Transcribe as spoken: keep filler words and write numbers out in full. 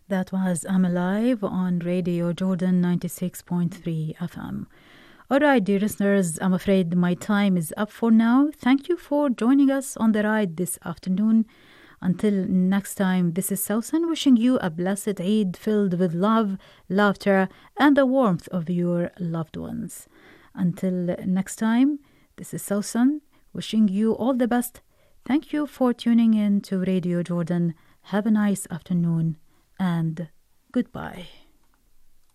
That was I'm Alive on Radio Jordan ninety-six point three F M. All right, dear listeners, I'm afraid my time is up for now. Thank you for joining us on the ride this afternoon. Until next time, this is Sausan wishing you a blessed Eid filled with love, laughter, and the warmth of your loved ones. Until next time, this is Sausan wishing you all the best. Thank you for tuning in to Radio Jordan. Have a nice afternoon and goodbye.